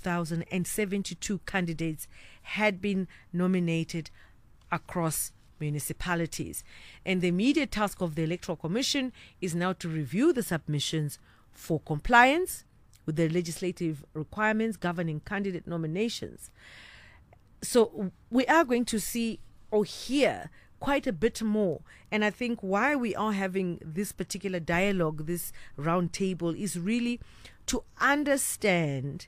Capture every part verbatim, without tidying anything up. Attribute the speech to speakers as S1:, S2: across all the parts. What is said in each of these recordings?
S1: thousand seventy-two candidates had been nominated across municipalities. And the immediate task of the Electoral Commission is now to review the submissions for compliance with the legislative requirements governing candidate nominations. So we are going to see or hear quite a bit more. And I think why we are having this particular dialogue, this round table, is really to understand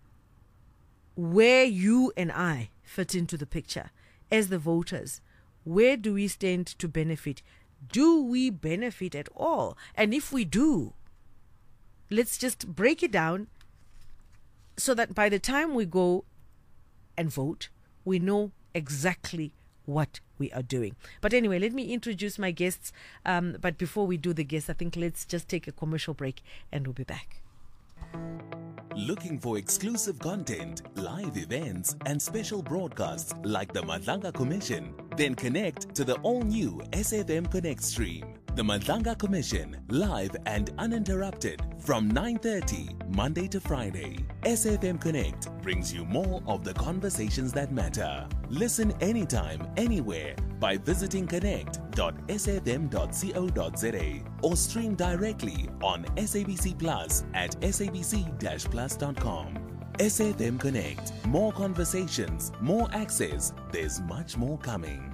S1: where you and I fit into the picture as the voters. Where do we stand to benefit? Do we benefit at all? And if we do, let's just break it down so that by the time we go and vote, we know exactly what we are doing. But anyway, let me introduce my guests. Um, but before we do the guests, I think let's just take a commercial break and we'll be back.
S2: Looking for exclusive content, live events, and special broadcasts like the Madlanga Commission? Then connect to the all-new S F M Connect stream. The Madlanga Commission, live and uninterrupted from nine thirty, Monday to Friday. S F M Connect brings you more of the conversations that matter. Listen anytime, anywhere by visiting connect dot s f m dot co dot z a or stream directly on S A B C Plus at s a b c dash plus dot com. S F M Connect. More conversations, more access. There's much more coming.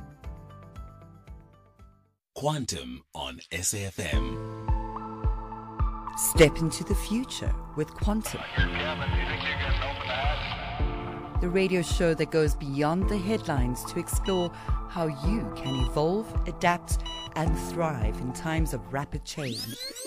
S2: Quantum on S A F M.
S3: Step into the future with Quantum. The radio show that goes beyond the headlines to explore how you can evolve, adapt, and thrive in times of rapid change.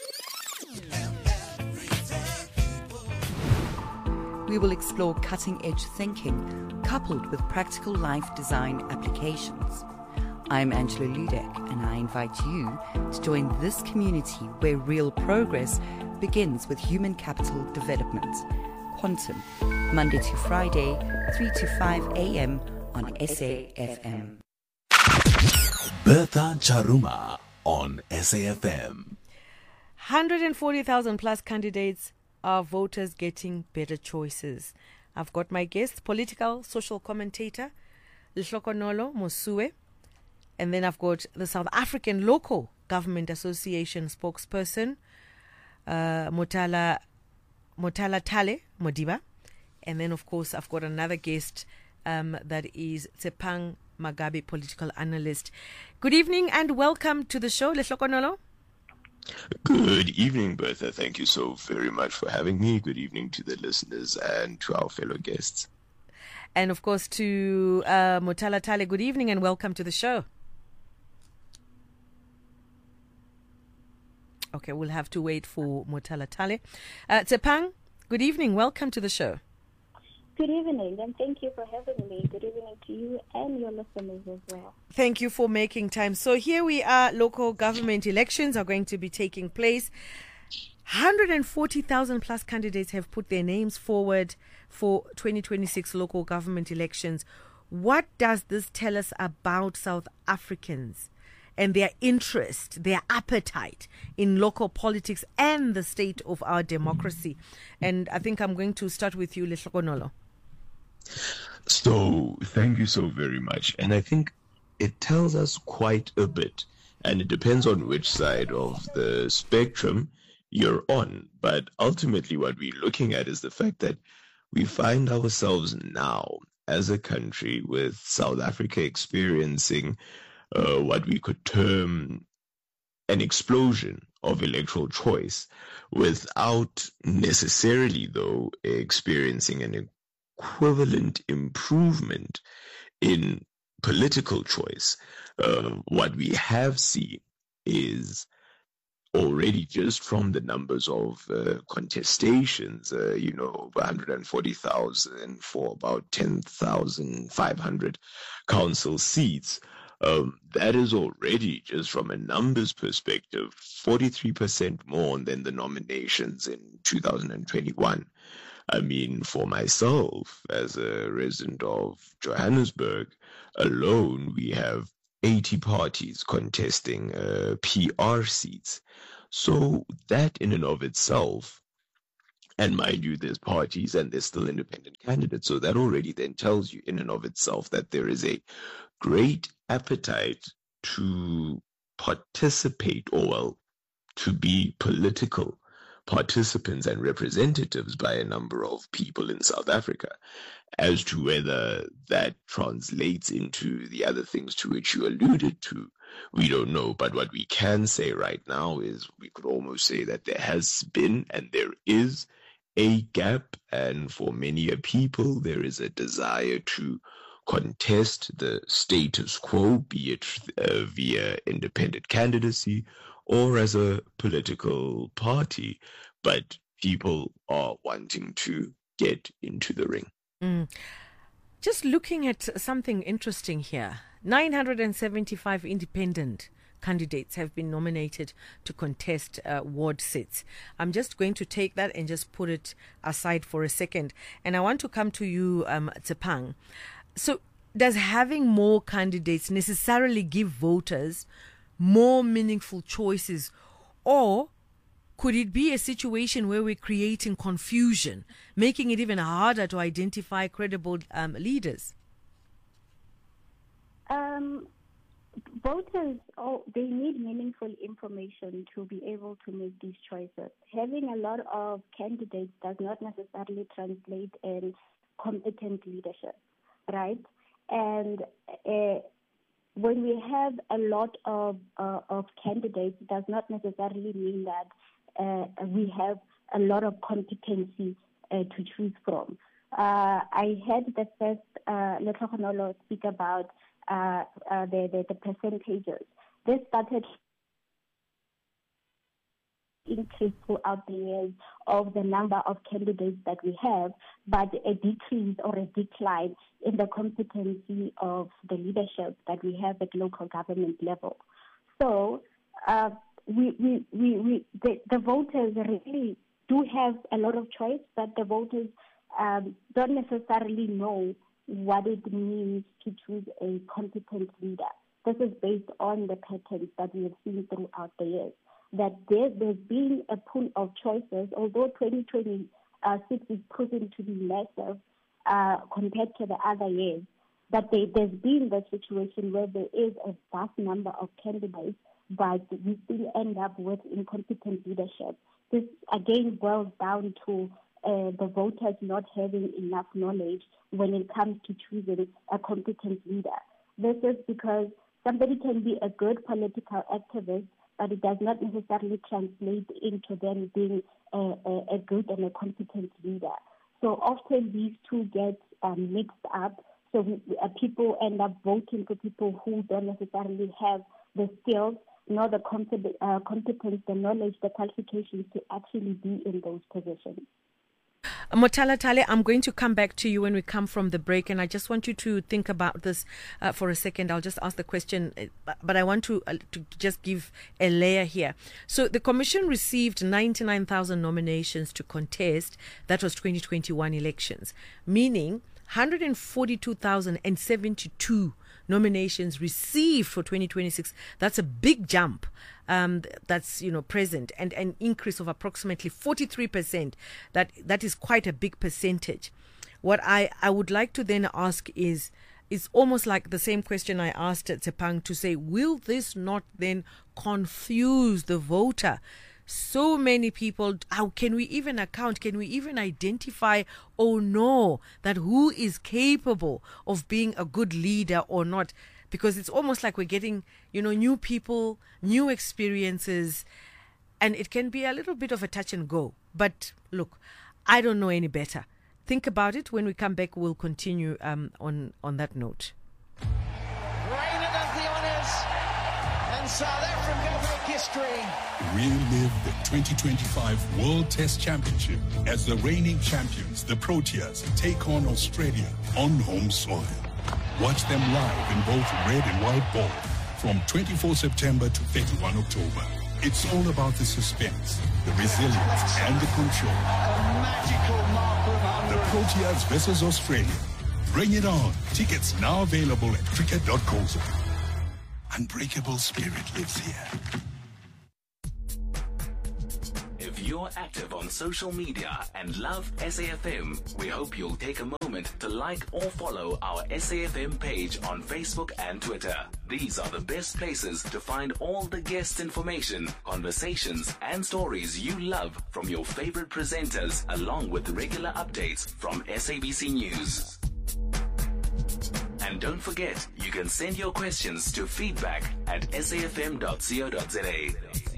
S3: We will explore cutting-edge thinking coupled with practical life design applications. I'm Angela Ludek, and I invite you to join this community where real progress begins with human capital development. Quantum, Monday to Friday, three to five a.m. on S A F M.
S2: Bertha Charuma on S A F M.
S1: one hundred forty thousand plus candidates are voters getting better choices. I've got my guest, political social commentator, Lehlokonolo Mosue. And then I've got the South African Local Government Association spokesperson, uh, Motala, Motala Tale Modiba. And then, of course, I've got another guest um, that is Tshepang Magabe, political analyst. Good evening and welcome to the show, Lehlokonolo.
S4: Good evening, Bertha. Thank you so very much for having me. Good evening to the listeners and to our fellow guests.
S1: And, of course, to uh, Motala Tale, good evening and welcome to the show. Okay, we'll have to wait for Motala Tale. Uh, Tshepang, good evening. Welcome to the show.
S5: Good evening, and thank you for having me. Good evening to you and your listeners as well.
S1: Thank you for making time. So here we are. Local government elections are going to be taking place. one hundred forty thousand plus candidates have put their names forward for twenty twenty-six local government elections. What does this tell us about South Africans and their interest, their appetite in local politics and the state of our democracy? And I think I'm going to start with you, Lehlokonolo.
S4: So, thank you so very much. And I think it tells us quite a bit. And it depends on which side of the spectrum you're on. But ultimately, what we're looking at is the fact that we find ourselves now as a country with South Africa experiencing Uh, what we could term an explosion of electoral choice without necessarily, though, experiencing an equivalent improvement in political choice. Uh, what we have seen is already just from the numbers of uh, contestations, uh, you know, one hundred forty thousand for about ten thousand five hundred council seats. Um, that is already, just from a numbers perspective, forty-three percent more than the nominations in two thousand twenty-one. I mean, for myself, as a resident of Johannesburg alone, we have eighty parties contesting uh, P R seats. So that in and of itself And mind you, there's parties and there's still independent candidates. So that already then tells you in and of itself that there is a great appetite to participate, or well, to be political participants and representatives by a number of people in South Africa. As to whether that translates into the other things to which you alluded to, we don't know. But what we can say right now is we could almost say that there has been and there is a gap, and for many a people there is a desire to contest the status quo, be it uh, via independent candidacy or as a political party, but people are wanting to get into the ring.
S1: Mm. Just looking at something interesting here, nine hundred seventy-five independent candidates have been nominated to contest uh, ward seats. I'm just going to take that and just put it aside for a second. And I want to come to you, um, Tshepang. So does having more candidates necessarily give voters more meaningful choices, or could it be a situation where we're creating confusion, making it even harder to identify credible um, leaders?
S5: Um, voters, oh, they need meaningful information to be able to make these choices. Having a lot of candidates does not necessarily translate in competent leadership, right? And uh, when we have a lot of uh, of candidates, it does not necessarily mean that uh, we have a lot of competency uh, to choose from. Uh, I heard the first uh, Letlogonolo speak about uh, uh, the, the, the percentages. This started increase throughout the years of the number of candidates that we have, but a decrease or a decline in the competency of the leadership that we have at local government level. So uh, we, we, we, we the, the voters really do have a lot of choice, but the voters um, don't necessarily know what it means to choose a competent leader. This is based on the patterns that we have seen throughout the years, that there, there's been a pool of choices, although twenty twenty-six is proving to be massive uh, compared to the other years, but they, there's been the situation where there is a vast number of candidates, but we still end up with incompetent leadership. This again boils down to uh, the voters not having enough knowledge when it comes to choosing a competent leader. This is because somebody can be a good political activist, but it does not necessarily translate into them being a, a, a good and a competent leader. So often these two get um, mixed up, so we, uh, people end up voting for people who don't necessarily have the skills, nor the compet- uh, competence, the knowledge, the qualifications to actually be in those positions.
S1: Motala Tale, I'm going to come back to you when we come from the break, and I just want you to think about this uh, for a second. I'll just ask the question, but I want to, uh, to just give a layer here. So the Commission received ninety-nine thousand nominations to contest. That was twenty twenty-one elections, meaning one hundred forty-two thousand seventy-two nominations received for twenty twenty-six. That's a big jump. Um, that's, you know, present, and an increase of approximately forty-three percent. That that is quite a big percentage. What I, I would like to then ask is, it's almost like the same question I asked Tshepang, to say, will this not then confuse the voter? So many people, how can we even account, can we even identify or know that who is capable of being a good leader or not? Because it's almost like we're getting, you know, new people, new experiences, and it can be a little bit of a touch and go. But look, I don't know any better. Think about it. When we come back, we'll continue um, on, on that note.
S6: Reina does the honours, and South Africa make history.
S7: Relive the twenty twenty-five World Test Championship as the reigning champions, the Proteas, take on Australia on home soil. Watch them live in both red and white ball from twenty-fourth September to thirty-first October. It's all about the suspense, the resilience, and the control.
S6: A magical mark of one hundred.
S7: The Proteas versus Australia. Bring it on. Tickets now available at cricket dot co za. Unbreakable spirit lives here.
S2: If you're active on social media and love S A F M, we hope you'll take a moment to like or follow our S A F M page on Facebook and Twitter. These are the best places to find all the guest information, conversations, and stories you love from your favorite presenters, along with regular updates from S A B C News. And don't forget, you can send your questions to feedback at s a f m dot co dot z a.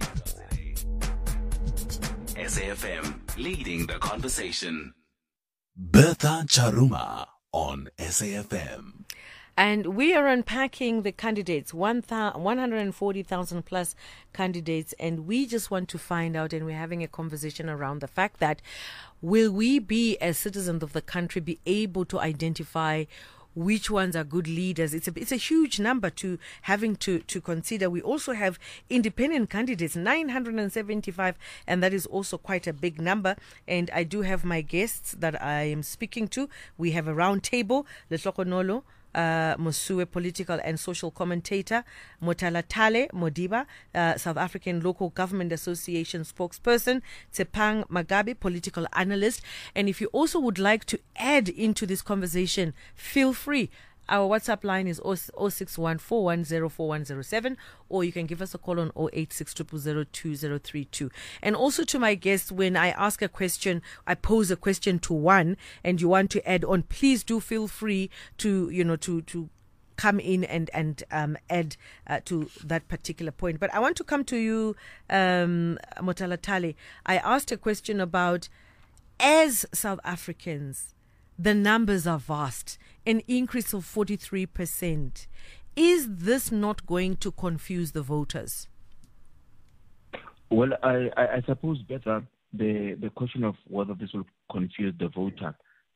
S2: S A F M, leading the conversation. Bertha Charuma on S A F M.
S1: And we are unpacking the candidates, one hundred forty thousand plus candidates, and we just want to find out, and we're having a conversation around the fact that will we be, as citizens of the country, be able to identify which ones are good leaders? It's a, it's a huge number to having to, to consider. We also have independent candidates, nine hundred seventy-five, and that is also quite a big number. And I do have my guests that I am speaking to. We have a round table, Lehlokonolo Uh, Mosue, political and social commentator, Motalatale Modiba, uh, South African Local Government Association spokesperson, Tsepang Magabi, political analyst. And if you also would like to add into this conversation, feel free. Our WhatsApp line is zero six one four one zero four one zero seven, or you can give us a call on zero eight six zero zero zero two zero three two. And also to my guests, when I ask a question, I pose a question to one, and you want to add on, please do feel free to, you know, to, to come in and, and um, add uh, to that particular point. But I want to come to you, um, Motalatale. I asked a question about, as South Africans, the numbers are vast, an increase of forty-three percent. Is this not going to confuse the voters?
S8: Well, I, I, I suppose better the, the question of whether this will confuse the voter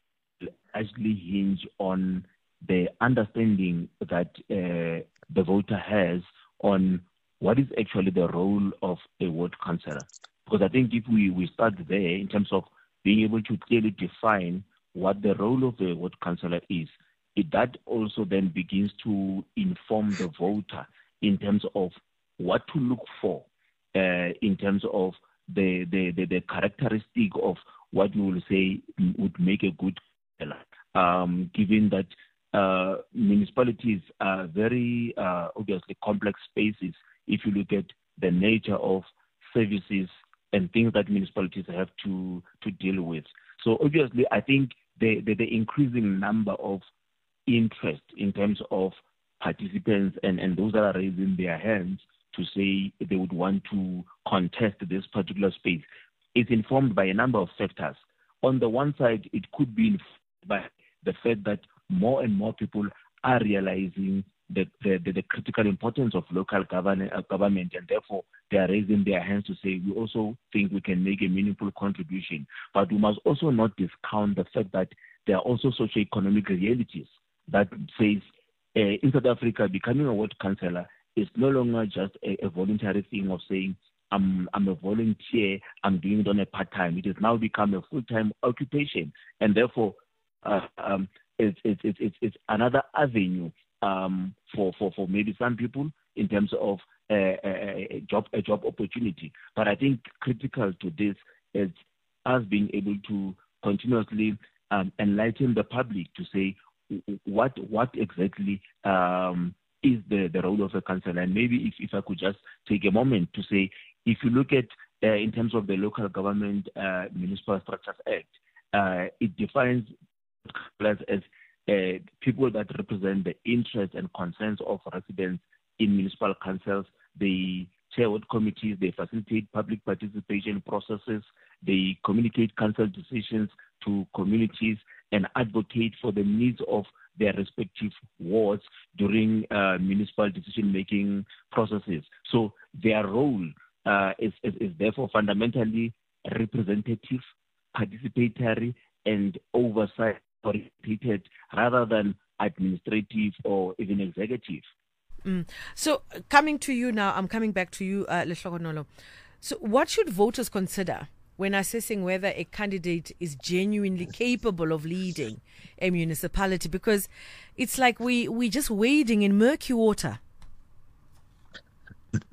S8: actually hinge on the understanding that uh, the voter has on what is actually the role of a ward councillor. Because I think if we, we start there in terms of being able to clearly define what the role of the ward councillor is, it, that also then begins to inform the voter in terms of what to look for, uh, in terms of the, the, the, the characteristic of what you will say would make a good councillor. Um, given that uh, municipalities are very uh, obviously complex spaces, if you look at the nature of services and things that municipalities have to, to deal with. So obviously, I think the, the, the increasing number of interest in terms of participants and, and those that are raising their hands to say they would want to contest this particular space is informed by a number of factors. On the one side, it could be informed by the fact that more and more people are realizing the, the, the, the critical importance of local government, uh, government, and therefore they are raising their hands to say, we also think we can make a meaningful contribution. But we must also not discount the fact that there are also socio-economic realities that says, uh, in South Africa, becoming a ward councillor is no longer just a, a voluntary thing of saying, I'm, I'm a volunteer, I'm doing it on a part-time. It has now become a full-time occupation. And therefore, uh, um, it's, it's, it's, it's another avenue Um, for, for, for maybe some people in terms of a, a, a job a job opportunity. But I think critical to this is us being able to continuously um, enlighten the public to say what what exactly um, is the, the role of a councillor. And maybe if, if I could just take a moment to say, if you look at uh, in terms of the Local Government uh, Municipal Structures Act, uh, it defines councillors as Uh, people that represent the interests and concerns of residents in municipal councils. They chair ward committees, they facilitate public participation processes, they communicate council decisions to communities and advocate for the needs of their respective wards during uh, municipal decision-making processes. So their role uh, is, is, is therefore fundamentally representative, participatory, and oversight oriented rather than administrative or even executive.
S1: Mm. So coming to you now, I'm coming back to you, uh, Lehlokonolo. So what should voters consider when assessing whether a candidate is genuinely capable of leading a municipality? Because it's like we, we're just wading in murky water.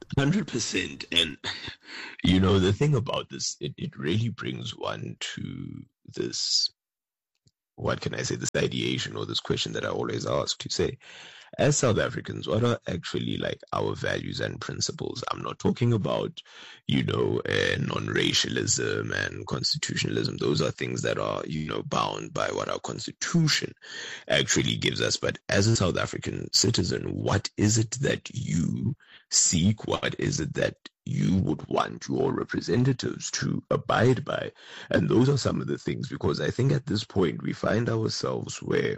S4: one hundred percent. And, you know, the thing about this, it, it really brings one to this, what can I say, this ideation or this question that I always ask to say, as South Africans, what are actually like our values and principles? I'm not talking about, you know, uh, non-racialism and constitutionalism. Those are things that are, you know, bound by what our constitution actually gives us. But as a South African citizen, what is it that you seek? What is it that you would want your representatives to abide by? And those are some of the things, because I think at this point we find ourselves where,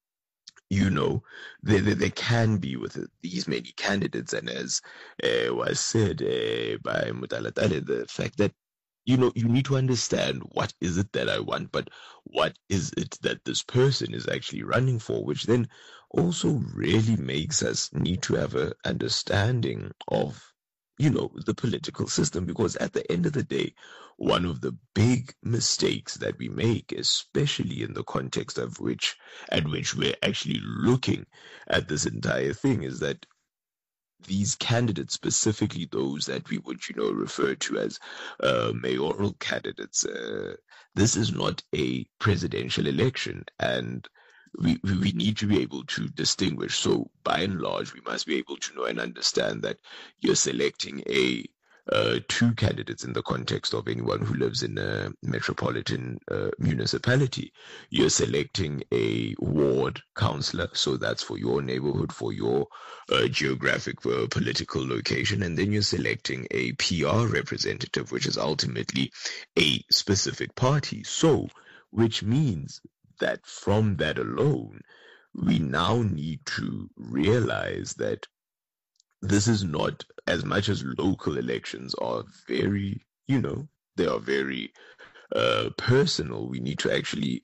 S4: you know, there, there, there can be with it, these many candidates, and as uh, was said uh, by Mutalatale, the fact that, you know, you need to understand what is it that I want, but what is it that this person is actually running for, which then also really makes us need to have an understanding of, you know, the political system, because at the end of the day, one of the big mistakes that we make, especially in the context of which, at which we're actually looking at this entire thing, is that these candidates, specifically those that we would, you know, refer to as uh, mayoral candidates, uh, this is not a presidential election, and We, we need to be able to distinguish. So by and large, we must be able to know and understand that you're selecting a uh, two candidates in the context of anyone who lives in a metropolitan uh, municipality. You're selecting a ward councillor, so that's for your neighborhood, for your uh, geographic uh, political location, and then you're selecting a P R representative, which is ultimately a specific party. So, which means that from that alone, we now need to realize that this is not, as much as local elections are very, you know, they are very uh, personal, we need to actually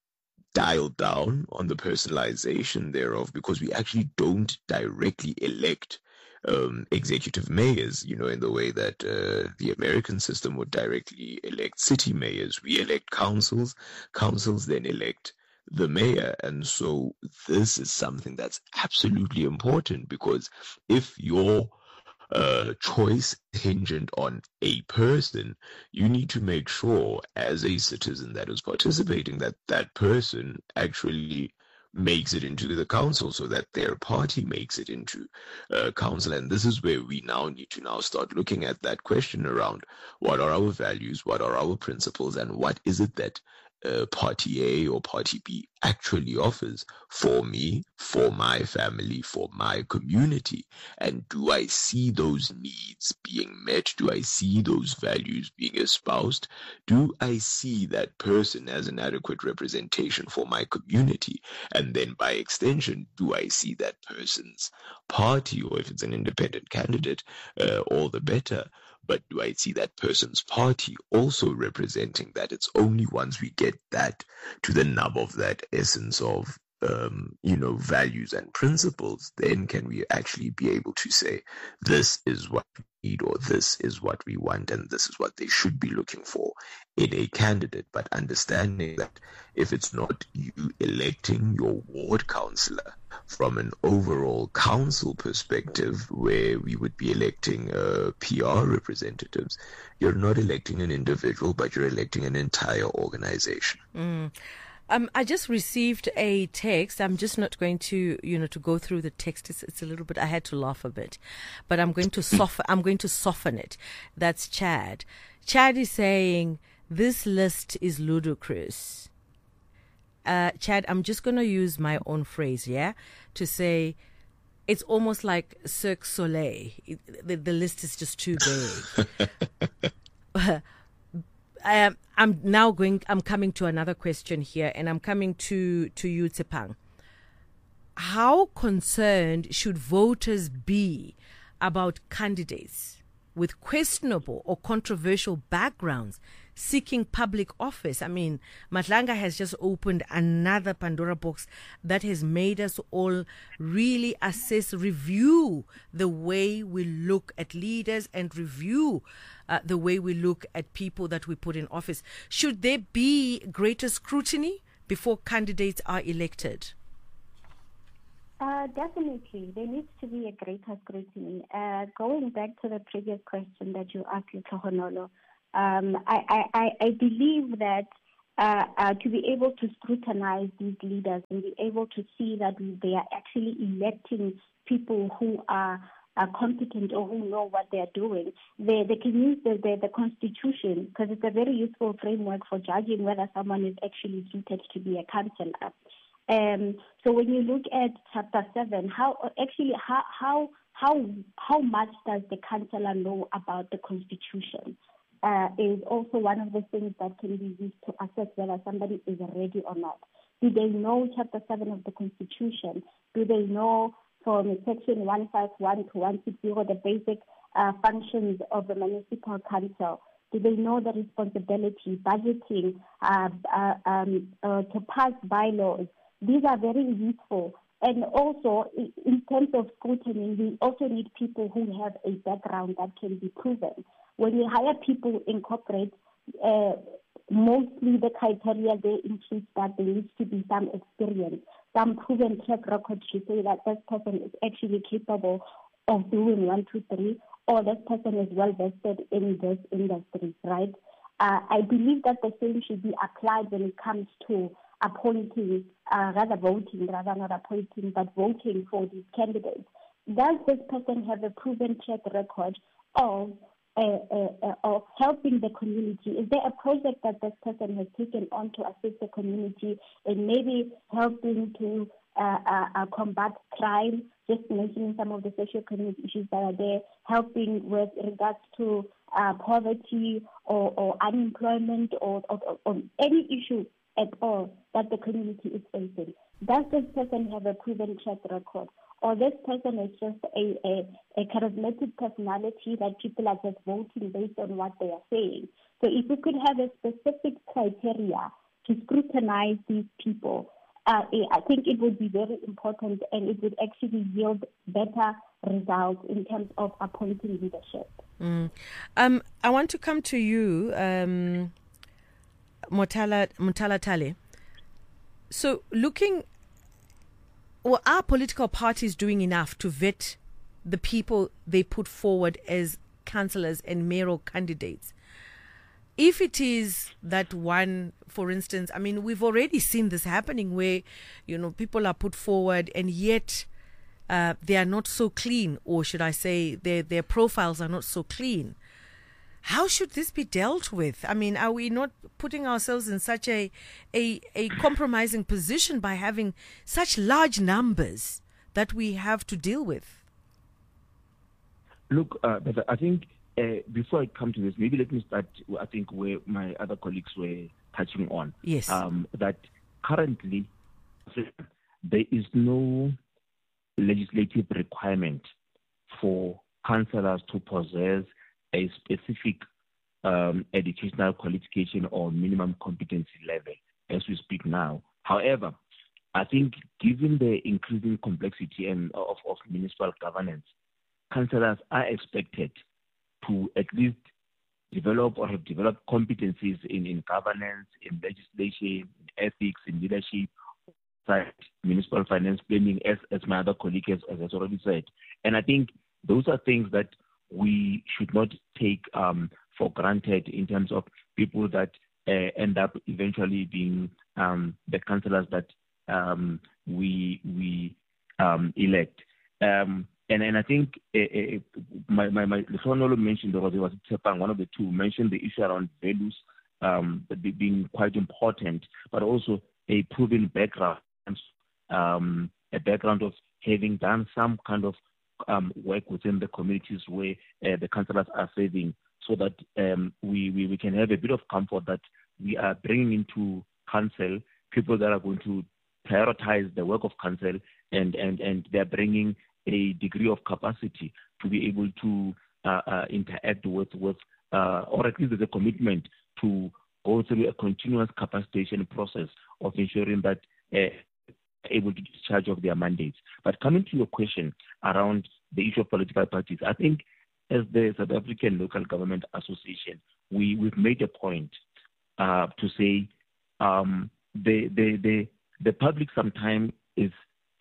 S4: dial down on the personalization thereof, because we actually don't directly elect um, executive mayors, you know, in the way that uh, the American system would directly elect city mayors. We elect councils, councils then elect the mayor. And so this is something that's absolutely important, because if your uh, choice is hinged on a person, you need to make sure as a citizen that is participating that that person actually makes it into the council, so that their party makes it into uh, council. And this is where we now need to now start looking at that question around what are our values, what are our principles, and what is it that uh, party A or party B actually offers for me, for my family, for my community. And do I see those needs being met? Do I see those values being espoused? Do I see that person as an adequate representation for my community? And then by extension, do I see that person's party, or if it's an independent candidate, uh, all the better. But do I see that person's party also representing that? It's only once we get that to the nub of that essence of, um, you know, values and principles, then can we actually be able to say, this is what we need, or this is what we want, and this is what they should be looking for in a candidate. But understanding that if it's not you electing your ward councillor from an overall council perspective, where we would be electing uh, P R representatives, you're not electing an individual, but you're electing an entire organization.
S1: Mm. Um, I just received a text. I'm just not going to, you know, to go through the text. It's, it's a little bit. I had to laugh a bit, but I'm going to soften. I'm going to soften it. That's Chad. Chad is saying this list is ludicrous. Uh, Chad, I'm just going to use my own phrase, yeah, to say it's almost like Cirque Soleil. It, the, the list is just too big. Um, I'm now going, I'm coming to another question here, and I'm coming to, to you, Tshepang. How concerned should voters be about candidates with questionable or controversial backgrounds seeking public office? I mean, Madlanga has just opened another Pandora box that has made us all really assess, review the way we look at leaders and review uh, the way we look at people that we put in office. Should there be greater scrutiny before candidates are elected?
S5: Uh, definitely. There needs to be a greater scrutiny. Uh, going back to the previous question that you asked, Letohonolo, um, I, I, I believe that uh, uh, to be able to scrutinize these leaders and be able to see that they are actually electing people who are are competent or who know what they are doing, they, they can use the, the, the Constitution, because it's a very useful framework for judging whether someone is actually suited to be a councillor. Um, so when you look at chapter seven, how actually how how how how much does the councillor know about the Constitution uh, is also one of the things that can be used to assess whether somebody is ready or not. Do they know chapter seven of the Constitution? Do they know from section one fifty-one to one sixty the basic uh, functions of the municipal council? Do they know the responsibility, budgeting, uh, uh, um, uh, to pass bylaws? These are very useful. And also, in terms of scrutiny, we also need people who have a background that can be proven. When you hire people in corporate, uh, mostly the criteria they include that there needs to be some experience, some proven track record to say that this person is actually capable of doing one, two, three, or this person is well vested in this industry, right? Uh, I believe that the same should be applied when it comes to appointing, uh, rather voting, rather not appointing, but voting for these candidates. Does this person have a proven track record of uh, uh, uh, of helping the community? Is there a project that this person has taken on to assist the community and maybe helping to uh, uh, uh, combat crime? Just mentioning some of the socio-economic issues that are there, helping with regards to uh, poverty or, or unemployment or, or, or any issue at all that the community is facing. Does this person have a proven track record? Or this person is just a, a, a charismatic personality that people are just voting based on what they are saying? So if we could have a specific criteria to scrutinize these people, uh, I think it would be very important, and it would actually yield better results in terms of appointing leadership.
S1: Mm. Um, I want to come to you, um, Motala, Motala Tale. So looking, well, are political parties doing enough to vet the people they put forward as councillors and mayoral candidates? If it is that one, for instance, I mean, we've already seen this happening where, you know, people are put forward and yet uh, they are not so clean, or should I say their, their profiles are not so clean. How should this be dealt with? I mean, are we not putting ourselves in such a a, a compromising position by having such large numbers that we have to deal with?
S8: Look, uh, but I think uh, before I come to this, maybe let me start, I think, where my other colleagues were touching on.
S1: Yes.
S8: Um, that currently there is no legislative requirement for councillors to possess a specific um, educational qualification or minimum competency level as we speak now. However, I think given the increasing complexity and of, of municipal governance, councillors are expected to at least develop or have developed competencies in, in governance, in legislation, in ethics, in leadership, municipal finance planning, as, as my other colleague has, has already said. And I think those are things that we should not take um, for granted in terms of people that uh, end up eventually being um, the councillors that um, we we um, elect. Um, and and I think uh, uh, my my my Letohonolo mentioned, or there was Tsepang, one of the two mentioned the issue around values um, being quite important, but also a proven background, um, a background of having done some kind of Um, work within the communities where uh, the councillors are serving, so that um, we, we, we can have a bit of comfort that we are bringing into council people that are going to prioritize the work of council, and, and, and they're bringing a degree of capacity to be able to uh, uh, interact with, with uh, or at least there's a commitment to go through a continuous capacitation process of ensuring that uh, able to discharge of their mandates. But coming to your question around the issue of political parties, I think as the South African Local Government Association, we, we've made a point uh, to say um, the, the, the, the public sometimes is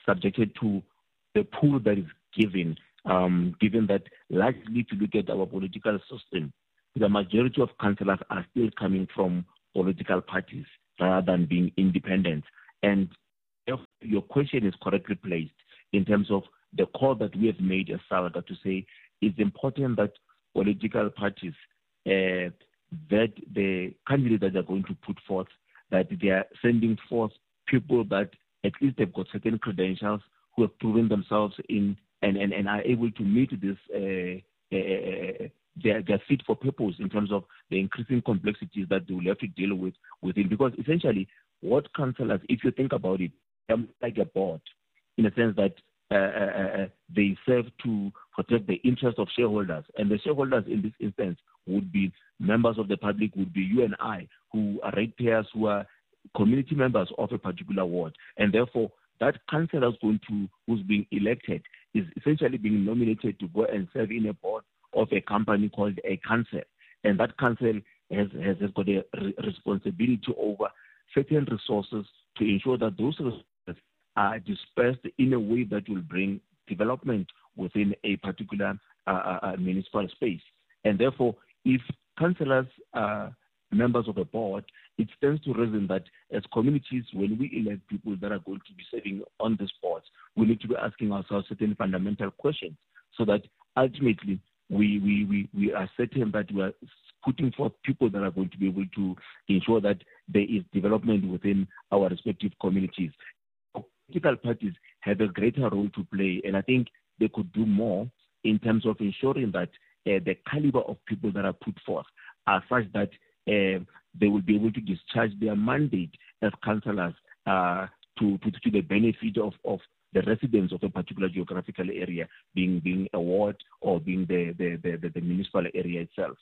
S8: subjected to the pool that is given, um, given that largely if you look at our political system, the majority of councillors are still coming from political parties rather than being independent. And if your question is correctly placed in terms of the call that we have made as SALGA to say it's important that political parties, uh, that the candidates that they're going to put forth, that they are sending forth people that at least they've got certain credentials, who have proven themselves in and, and, and are able to meet this, uh, uh, they're, they're fit for purpose in terms of the increasing complexities that they will have to deal with within. Because essentially, what councillors, if you think about it, they're like a board, in a sense that uh, uh, they serve to protect the interests of shareholders. And the shareholders in this instance would be members of the public, would be you and I, who are ratepayers, who are community members of a particular ward. And therefore, that councillor is going to, who's being elected is essentially being nominated to go and serve in a board of a company called a council. And that council has, has, has got a re- responsibility over certain resources to ensure that those resources are dispersed in a way that will bring development within a particular uh, uh, municipal space. And therefore, if councillors are members of a board, it stands to reason that as communities, when we elect people that are going to be serving on these boards, we need to be asking ourselves certain fundamental questions so that ultimately we, we, we, we are certain that we are putting forth people that are going to be able to ensure that there is development within our respective communities. Political parties have a greater role to play, and I think they could do more in terms of ensuring that uh, the caliber of people that are put forth are such that uh, they will be able to discharge their mandate as councillors uh, to, to, to the benefit of, of the residents of a particular geographical area, being being a ward or being the, the, the, the municipal area itself.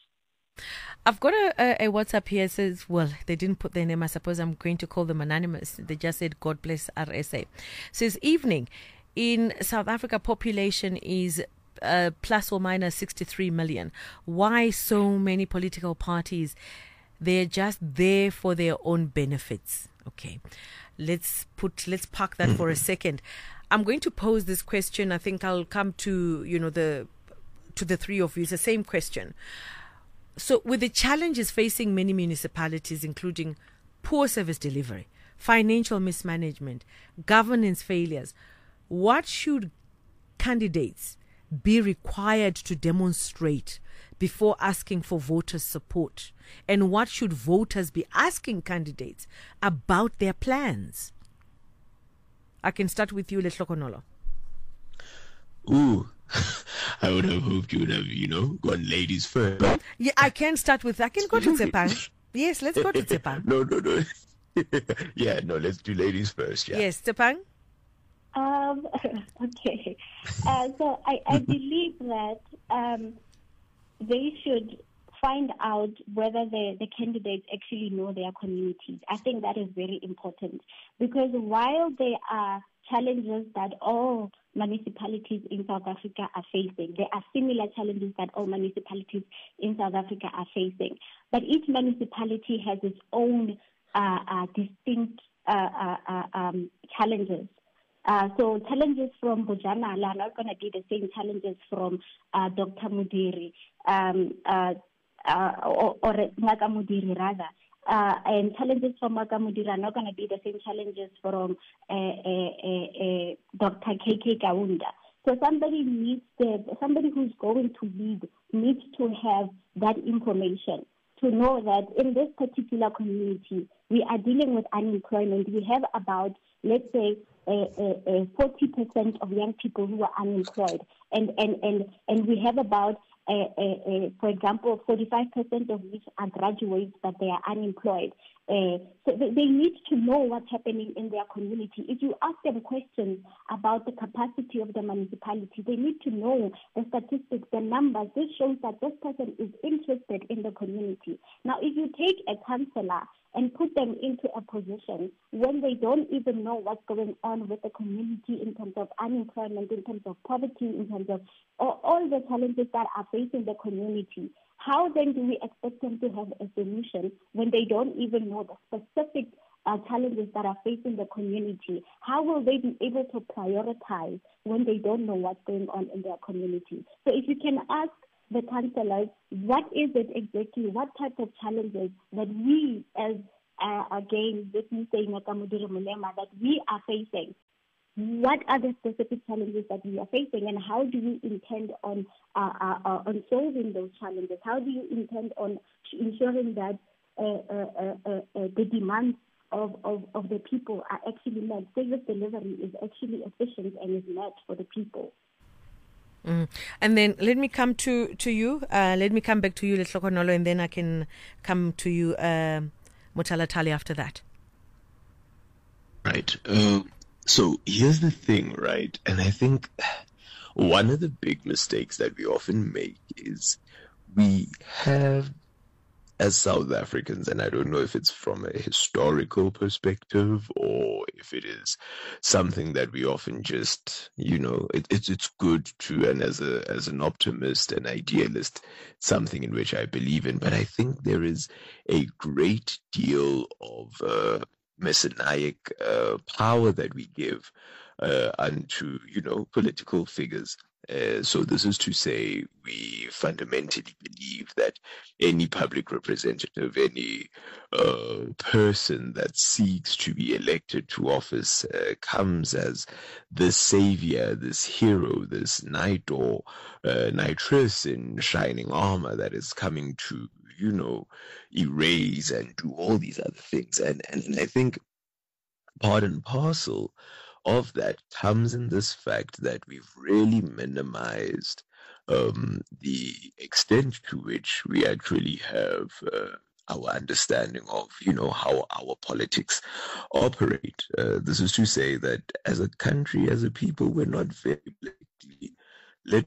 S1: I've got a, a, a WhatsApp here. It says, well, they didn't put their name. I suppose I'm going to call them anonymous. They just said, God bless R S A. It says, evening. In South Africa, population is uh, plus or minus sixty-three million. Why so many political parties? They're just there for their own benefits. Okay, let's put let's park that for a second. I'm going to pose this question. I think I'll come to you know the to the three of you. It's the same question. So, with the challenges facing many municipalities, including poor service delivery, financial mismanagement, governance failures, what should candidates be required to demonstrate before asking for voters' support? And what should voters be asking candidates about their plans? I can start with you, Lehlokonolo.
S4: Ooh, I would have hoped you would have, you know, gone ladies first.
S1: Yeah, I can start with, I can go to Tsepang. Yes, let's go to Tsepang.
S4: No, no, no. Yeah, no, let's do ladies first. Yeah.
S1: Yes, Tsepang?
S5: Um, okay. Uh, so I, I believe that um, they should find out whether the, the candidates actually know their communities. I think that is very important because while there are challenges that all municipalities in South Africa are facing, there are similar challenges that all municipalities in South Africa are facing. But each municipality has its own uh, uh, distinct uh, uh, uh, um, challenges. Uh, so challenges from Bojanala are not going to be the same challenges from uh, Doctor Mudiri um, uh, uh, or, or Ngaka Mudiri rather. Uh, and challenges from Ngaka Mudiri are not going to be the same challenges from uh, uh, uh, uh, Doctor K K Kaunda. So somebody needs to, somebody who's going to lead needs to have that information to know that in this particular community we are dealing with unemployment. We have about, let's say, Uh, uh, uh, forty percent of young people who are unemployed, and and and and we have about, uh, uh, uh, for example, forty-five percent of which are graduates, but they are unemployed. Uh, so they, they need to know what's happening in their community. If you ask them questions about the capacity of the municipality, they need to know the statistics, the numbers. This shows that this person is interested in the community. Now, if you take a councillor and put them into a position when they don't even know what's going on with the community in terms of unemployment, in terms of poverty, in terms of all, all the challenges that are facing the community, how then do we expect them to have a solution when they don't even know the specific uh, challenges that are facing the community, how will they be able to prioritize when they don't know what's going on in their community? So if you can ask the councillors, what is it exactly, what type of challenges that we as, uh, again, this is saying that we are facing, what are the specific challenges that we are facing, and how do you intend on uh, uh, uh, on solving those challenges? How do you intend on ensuring that uh, uh, uh, uh, uh, the demands of, of, of the people are actually met, service delivery is actually efficient and is met for the people?
S1: Mm. And then let me come to, to you. Uh, let me come back to you, Lehloko Nolo, and then I can come to you, uh, Mothalatali, after that.
S4: Right. Uh, so here's the thing, right? And I think one of the big mistakes that we often make is we have, as South Africans, and I don't know if it's from a historical perspective or if it is something that we often just, you know, it, it's it's good to, and as a as an optimist and idealist, something in which I believe in. But I think there is a great deal of uh, messianic uh, power that we give uh, unto, you know, political figures. Uh, so this is to say, we fundamentally believe that any public representative, any uh, person that seeks to be elected to office uh, comes as this savior, this hero, this knight or uh, knightress in shining armor that is coming to, you know, erase and do all these other things. And, and, and I think part and parcel of that comes in this fact that we've really minimized um, the extent to which we actually have uh, our understanding of, you know, how our politics operate. Uh, this is to say that as a country, as a people, we're not very likely let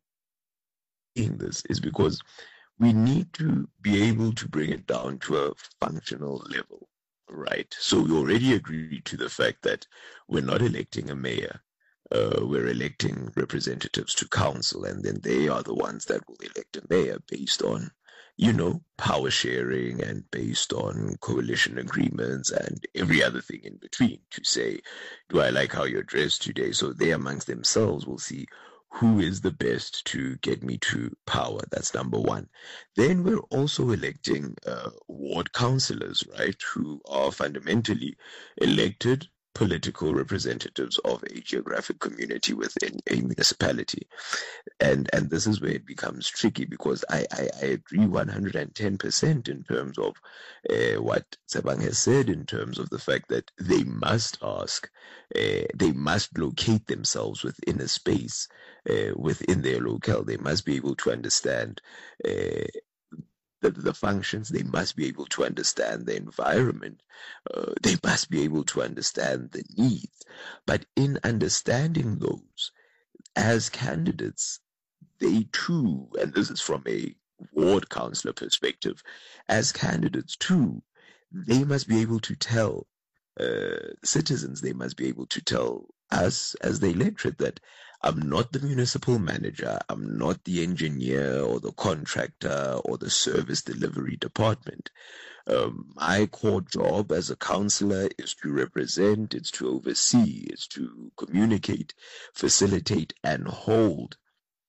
S4: in this is because we need to be able to bring it down to a functional level. Right. So we already agreed to the fact that we're not electing a mayor. Uh, we're electing representatives to council, and then they are the ones that will elect a mayor based on, you know, power sharing and based on coalition agreements and every other thing in between to say, do I like how you're dressed today? So they amongst themselves will see who is the best to get me to power. That's number one. Then we're also electing uh, ward councillors, right, who are fundamentally elected political representatives of a geographic community within a municipality. And and this is where it becomes tricky, because I, I, I agree one hundred ten percent in terms of uh, what Thabang has said, in terms of the fact that they must ask, uh, they must locate themselves within a space, uh, within their locale. They must be able to understand uh, The, the functions, they must be able to understand the environment, uh, they must be able to understand the needs. But in understanding those, as candidates, they too, and this is from a ward councillor perspective, as candidates too, they must be able to tell uh, citizens, they must be able to tell us as the electorate that I'm not the municipal manager, I'm not the engineer or the contractor or the service delivery department. Um, my core job as a councillor is to represent, it's to oversee, it's to communicate, facilitate, and hold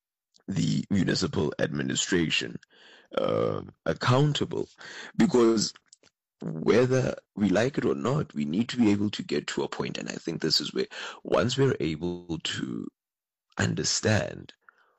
S4: the municipal administration uh, accountable. Because whether we like it or not, we need to be able to get to a point, and I think this is where, once we're able to understand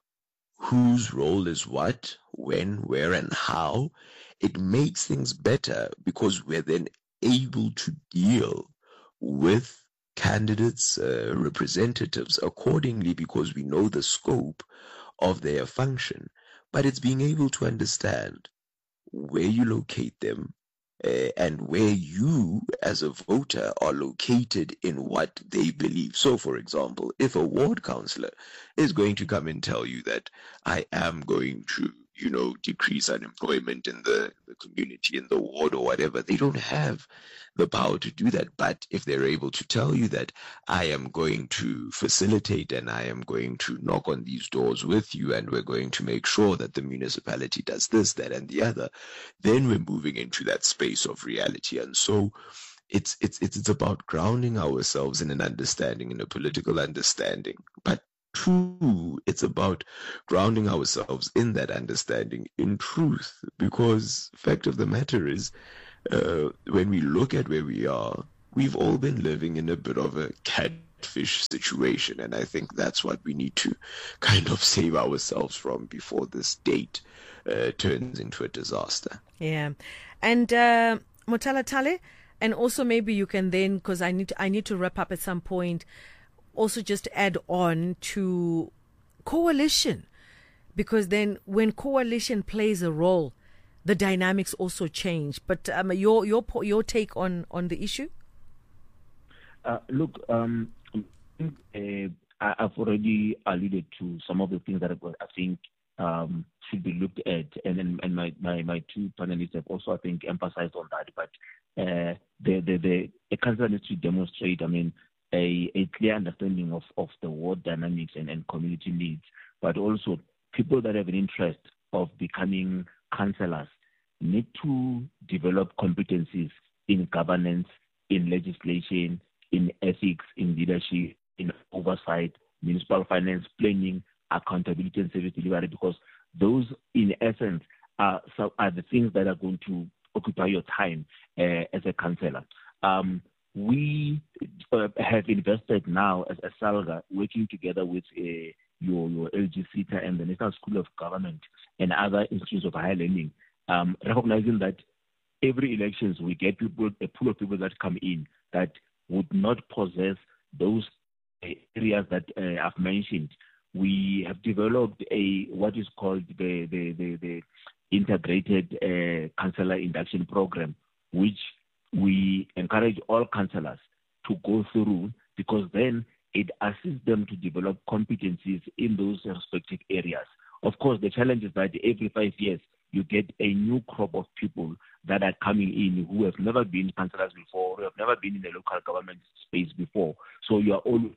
S4: whose role is what, when, where, and how, it makes things better, because we're then able to deal with candidates, uh, representatives accordingly, because we know the scope of their function. But it's being able to understand where you locate them, Uh, and where you, as a voter, are located in what they believe. So, for example, if a ward councillor is going to come and tell you that I am going to, you know, decrease unemployment in the, the community, in the ward or whatever, they don't have the power to do that. But if they're able to tell you that I am going to facilitate and I am going to knock on these doors with you, and we're going to make sure that the municipality does this, that, and the other, then we're moving into that space of reality. And so it's it's it's it's about grounding ourselves in an understanding, in a political understanding. But two, it's about grounding ourselves in that understanding, in truth. Because fact of the matter is, uh, when we look at where we are, we've all been living in a bit of a catfish situation, and I think that's what we need to kind of save ourselves from before this date uh, turns into a disaster.
S1: Yeah, and uh, Motala Tale, and also maybe you can then, because I need to, I need to wrap up at some point, also just add on to coalition, because then when coalition plays a role, the dynamics also change. But um, your your your take on, on the issue?
S8: Uh, look, um, uh, I've already alluded to some of the things that I think um, should be looked at, and then and my, my, my two panelists have also, I think, emphasized on that. But uh, the the the, the council needs to demonstrate, I mean, a, a clear understanding of, of the ward dynamics and, and community needs, but also people that have an interest of becoming councillors need to develop competencies in governance, in legislation, in ethics, in leadership, in oversight, municipal finance, planning, accountability, and service delivery, because those, in essence, are, are the things that are going to occupy your time uh, as a councillor. Um, we uh, have invested now as a SALGA, working together with uh, your, your L G C T A and the National School of Government and other institutes of higher learning, um, recognizing that every elections we get people, a pool of people that come in that would not possess those areas that uh, I've mentioned. We have developed a what is called the the the, the integrated uh, councillor induction program, which we encourage all councillors to go through, because then it assists them to develop competencies in those respective areas. Of course, the challenge is that every five years you get a new crop of people that are coming in who have never been councillors before, who have never been in the local government space before. So you are always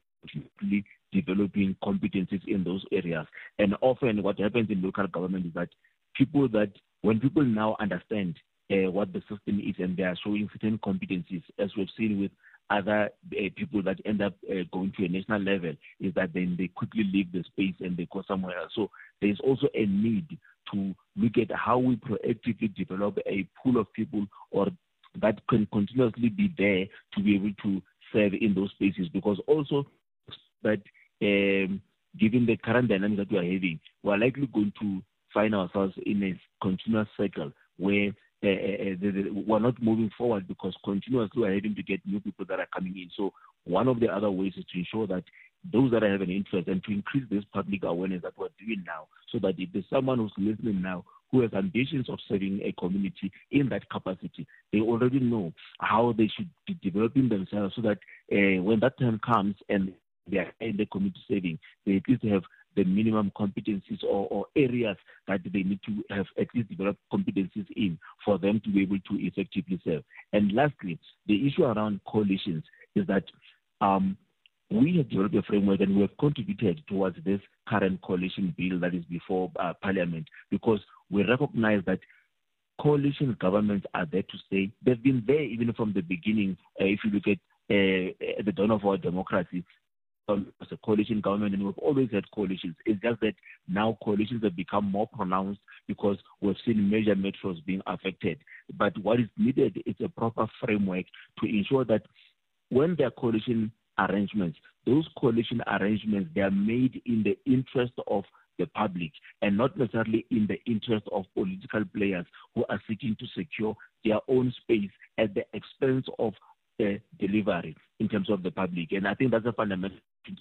S8: developing competencies in those areas. And often what happens in local government is that people that, when people now understand uh, what the system is and they are showing certain competencies, as we've seen with other uh, people that end up uh, going to a national level, is that then they quickly leave the space and they go somewhere else. So there is also a need to look at how we proactively develop a pool of people or that can continuously be there to be able to serve in those spaces, because also that um, given the current dynamics that we are having, we are likely going to find ourselves in a continuous cycle where uh, uh, the, the, we're not moving forward, because continuously we're having to get new people that are coming in. So one of the other ways is to ensure that those that have an interest and to increase this public awareness that we're doing now, so that if there's someone who's listening now who has ambitions of serving a community in that capacity, they already know how they should be developing themselves, so that uh, when that time comes and they are in the community serving, they at least have the minimum competencies or, or areas that they need to have at least developed competencies in for them to be able to effectively serve. And lastly, the issue around coalitions is that um, we have developed a framework and we have contributed towards this current coalition bill that is before uh, Parliament, because we recognize that coalition governments are there to stay. They've been there even from the beginning. Uh, if you look at uh, the dawn of our democracy, um, as a coalition government, and we've always had coalitions. It's just that now coalitions have become more pronounced because we've seen major metros being affected. But what is needed is a proper framework to ensure that when there are coalition arrangements, those coalition arrangements, they are made in the interest of the public and not necessarily in the interest of political players who are seeking to secure their own space at the expense of the delivery in terms of the public. And I think that's a fundamental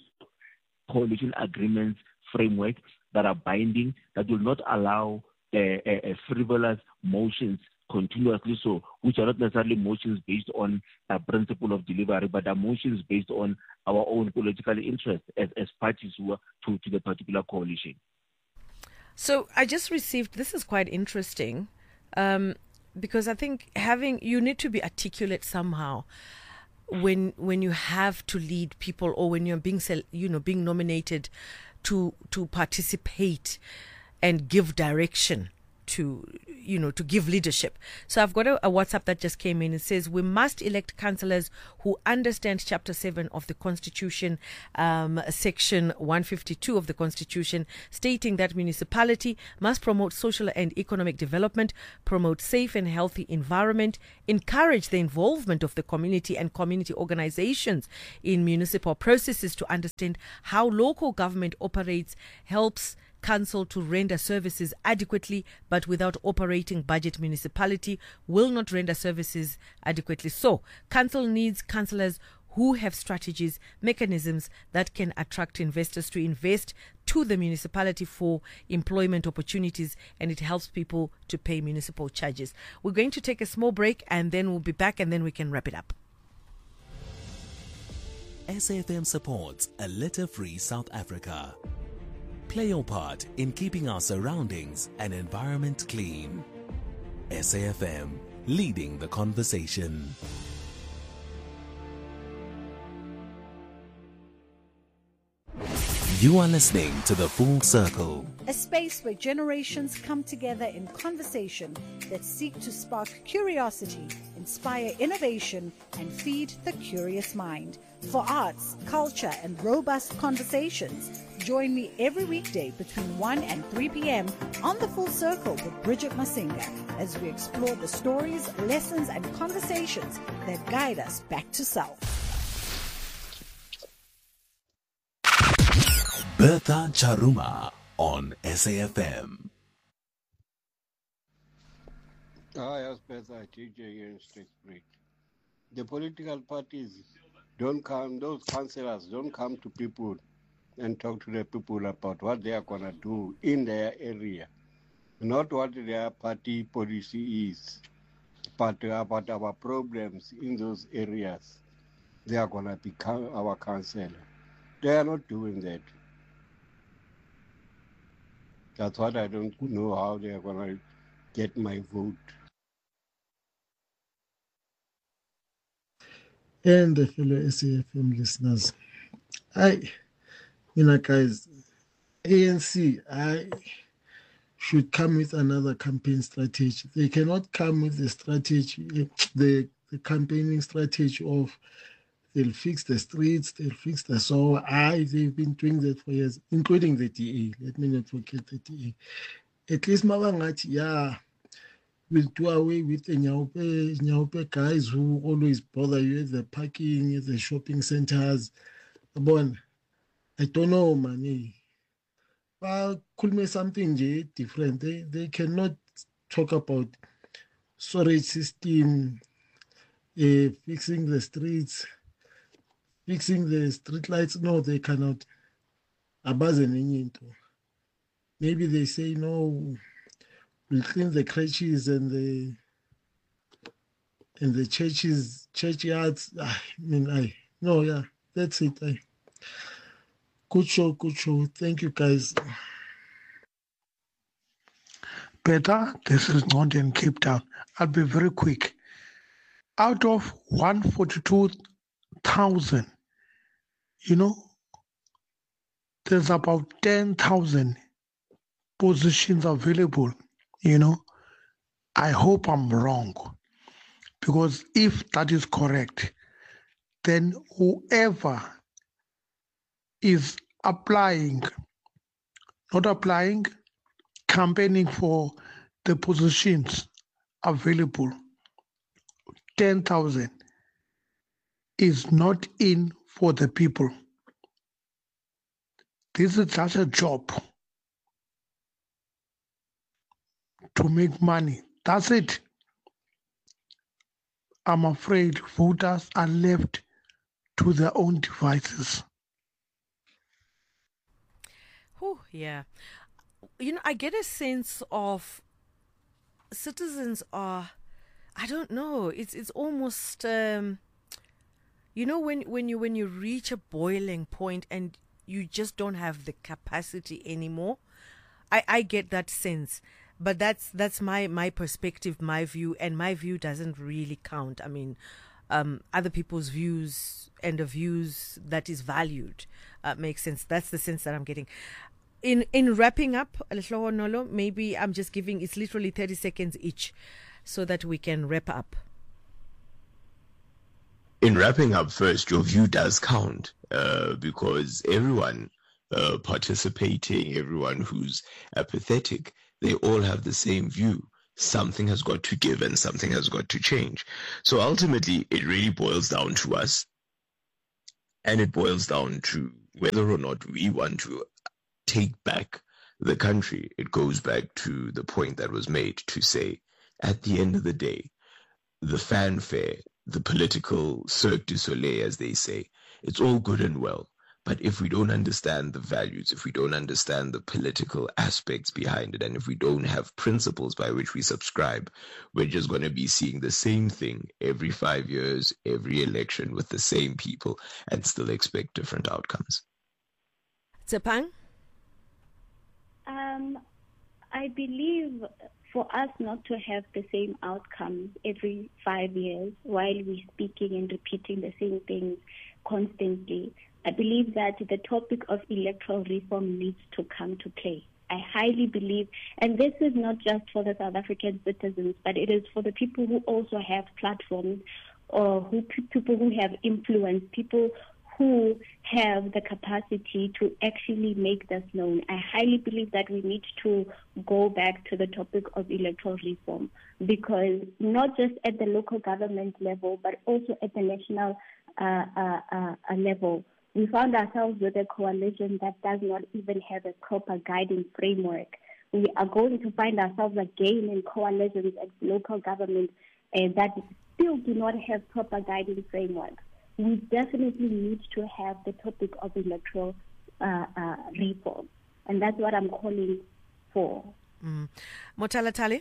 S8: coalition agreements framework that are binding, that will not allow uh, uh, frivolous motions continuously, so which are not necessarily motions based on a principle of delivery, but are motions based on our own political interest as, as parties who are to, to the particular coalition.
S1: So I just received, this is quite interesting, um, because I think having, you need to be articulate somehow when when you have to lead people, or when you're being, you know, being nominated to to participate and give direction to, you know, to give leadership. So I've got a, a WhatsApp that just came in. It says, we must elect councillors who understand Chapter seven of the Constitution, um, Section one fifty-two of the Constitution, stating that municipality must promote social and economic development, promote safe and healthy environment, encourage the involvement of the community and community organizations in municipal processes to understand how local government operates, helps council to render services adequately, but without operating budget, municipality will not render services adequately. So, council needs councillors who have strategies, mechanisms that can attract investors to invest to the municipality for employment opportunities, and it helps people to pay municipal charges. We're going to take a small break and then we'll be back and then we can wrap it up.
S2: S A F M supports a litter-free South Africa. Play your part in keeping our surroundings and environment clean. S A F M, leading the conversation. You are listening to The Full Circle,
S9: a space where generations come together in conversation that seek to spark curiosity, inspire innovation, and feed the curious mind. For arts, culture, and robust conversations, join me every weekday between one and three p.m. on The Full Circle with Bridget Masinga as we explore the stories, lessons, and conversations that guide us back to self.
S2: Bertha Charuma on S A F M.
S10: Hi, as Bertha, T J here in Street Street. The political parties don't come, those councillors don't come to people and talk to the people about what they are going to do in their area, not what their party policy is, but about our problems in those areas. They are going to become our councillor. They are not doing that. That's what I don't know how they are going to get my vote.
S11: And the fellow S A F M listeners, I, you know, guys, A N C, I should come with another campaign strategy. They cannot come with the strategy, the, the campaigning strategy of they'll fix the streets, they'll fix the soil. I, they've been doing that for years, including the D A. Let me not forget the D A. At least Mawangati, yeah, will do away with the Nyaupe, Nyaupe guys who always bother you at the parking, at the shopping centers. Bon, I don't know, man. Well, could be something different. They, they cannot talk about storage system, uh, fixing the streets, fixing the street lights. No, they cannot. Maybe they say, no, we'll clean the creches and the and the churches, churchyards. I mean, I no, yeah, that's it. I, good show, good show. Thank you, guys.
S12: Peter, this is not in Cape Town. I'll be very quick. Out of one hundred forty-two thousand, you know, there's about ten thousand positions available, you know. I hope I'm wrong, because if that is correct, then whoever is applying, not applying, campaigning for the positions available, ten thousand is not in for the people. This is just a job to make money. That's it. I'm afraid voters are left to their own devices.
S1: Oh, yeah. You know, I get a sense of citizens are, I don't know, it's it's almost, um, you know, when, when you when you reach a boiling point and you just don't have the capacity anymore. I, I get that sense. But that's that's my, my perspective, my view, and my view doesn't really count. I mean, um, other people's views and the views that is valued uh, makes sense. That's the sense that I'm getting. in in wrapping up, Lehloho Nolo, maybe I'm just giving, it's literally thirty seconds each so that we can wrap up.
S4: In wrapping up, first, your view does count uh, because everyone uh, participating, everyone who's apathetic, they all have the same view. Something has got to give and something has got to change. So ultimately, it really boils down to us, and it boils down to whether or not we want to take back the country. It goes back to the point that was made to say, at the end of the day, the fanfare, the political Cirque du Soleil, as they say, it's all good and well. But if we don't understand the values, if we don't understand the political aspects behind it, and if we don't have principles by which we subscribe, we're just going to be seeing the same thing every five years, every election with the same people, and still expect different outcomes.
S1: Tsepang?
S5: Um, I believe for us not to have the same outcomes every five years while we're speaking and repeating the same things constantly, I believe that the topic of electoral reform needs to come to play. I highly believe, and this is not just for the South African citizens, but it is for the people who also have platforms or who people who have influence, people who have the capacity to actually make this known. I highly believe that we need to go back to the topic of electoral reform, because not just at the local government level, but also at the national uh, uh, uh, level, we found ourselves with a coalition that does not even have a proper guiding framework. We are going to find ourselves again in coalitions at local government uh, that still do not have proper guiding frameworks. We definitely need to have the topic of electoral uh, uh, reform. And that's what I'm calling for.
S1: Mm. Motalatale?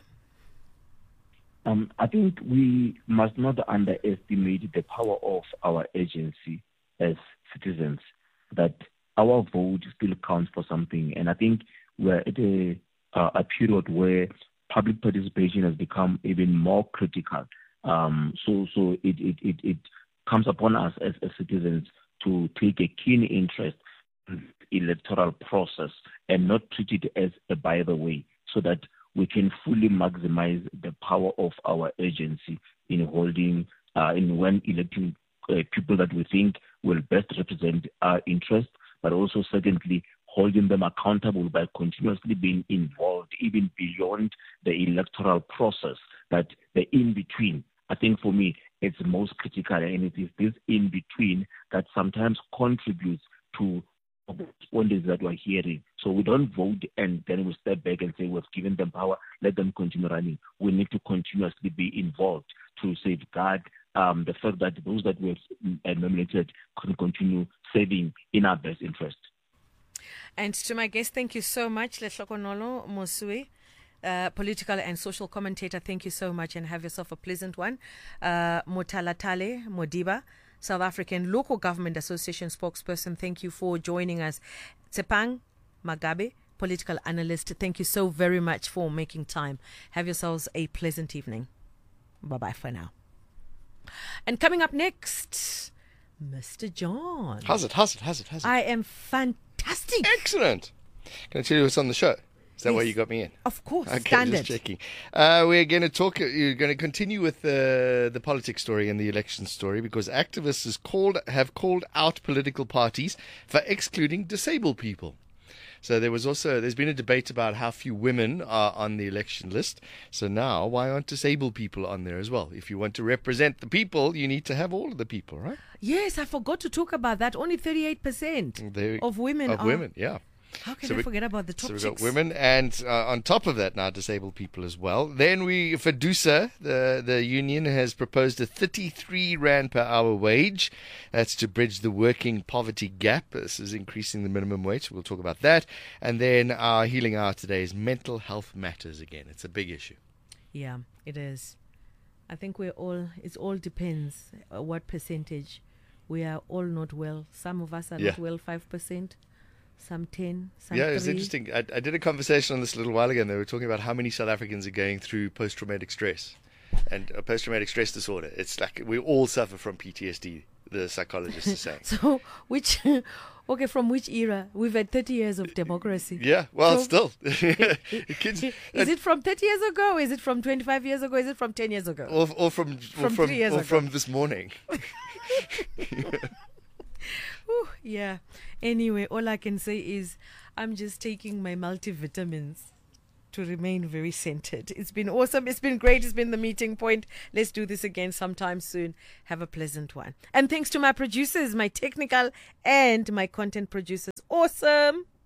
S8: Um, I think we must not underestimate the power of our agency as citizens, that our vote still counts for something. And I think we're at a, uh, a period where public participation has become even more critical. Um, so so it, it, it, it comes upon us as, as citizens to take a keen interest in the electoral process and not treat it as a by the way, so that we can fully maximize the power of our agency in holding, uh, in when electing uh, people that we think will best represent our interests, but also secondly, holding them accountable by continuously being involved even beyond the electoral process, that the in-between. I think for me, it's most critical, and it is this in-between that sometimes contributes to the responses that we're hearing. So we don't vote and then we step back and say we've given them power, let them continue running. We need to continuously be involved to safeguard um, the fact that those that we've nominated can continue serving in our best interest.
S1: And to my guest, thank you so much, Lehlokonolo Mosue, uh, political and social commentator. Thank you so much and have yourself a pleasant one. Uh, Motalatale Modiba, South African Local Government Association spokesperson, thank you for joining us. Tsepang Magabe, political analyst, thank you so very much for making time. Have yourselves a pleasant evening. Bye-bye for now. And coming up next, Mister John.
S13: How's it? How's it? How's it? How's it?
S1: I am fantastic.
S13: Excellent. Can I tell you what's on the show? Is that
S1: Yes.
S13: why you got me in?
S1: Of course,
S13: Okay,
S1: standard.
S13: just checking. Uh, we're going to talk. You're going to continue with the the politics story and the election story, because activists has called have called out political parties for excluding disabled people. So there was also there's been a debate about how few women are on the election list. So now, why aren't disabled people on there as well? If you want to represent the people, you need to have all of the people, right?
S1: Yes, I forgot to talk about that. Only thirty-eight percent
S13: There-
S1: of women
S13: of
S1: are.
S13: women, yeah.
S1: How can
S13: So
S1: I
S13: we-
S1: forget about the top
S13: So we've
S1: chicks?
S13: got women, and uh, on top of that, now disabled people as well. Then we, FEDUSA, the the union, has proposed a thirty-three rand per hour wage. That's to bridge the working poverty gap. This is increasing the minimum wage. We'll talk about that. And then our healing hour today is mental health matters again. It's a big issue.
S1: Yeah, it is. I think we're all. It all depends uh, what percentage. We are all not well. Some of us are
S13: Yeah.
S1: not well. Five percent. Some ten. Some
S13: Yeah,
S1: three.
S13: it's interesting. I, I did a conversation on this a little while ago, and they were talking about how many South Africans are going through post-traumatic stress. and uh, post-traumatic stress disorder. It's like we all suffer from P T S D, the psychologist is saying.
S1: So, which, okay, from which era? We've had thirty years of democracy.
S13: Yeah, well,
S1: So-
S13: still. Kids,
S1: Is it from thirty years ago? Is it from twenty-five years ago? Is it from ten years ago?
S13: or, or from, or
S1: From
S13: from,
S1: three years
S13: or
S1: ago.
S13: from this morning?
S1: Whew, yeah. Anyway, all I can say is I'm just taking my multivitamins to remain very centered. It's been awesome. It's been great. It's been the meeting point. Let's do this again sometime soon. Have a pleasant one. And thanks to my producers, my technical and my content producers. Awesome.